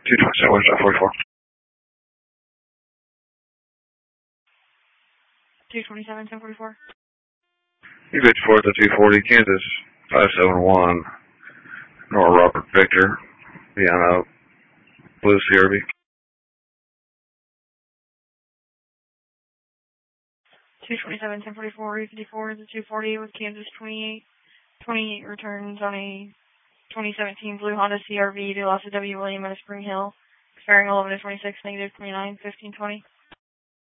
227 West 44. 227, 1044. You bitch for the 240, Kansas 571, Nora Robert Victor, Vienna, Blue CRV. 227, 1044, E54 is a 240 with Kansas 28. 28 returns on a 2017 blue Honda CRV to Los W. William at a Spring Hill, expiring 11-26, -29, 1520.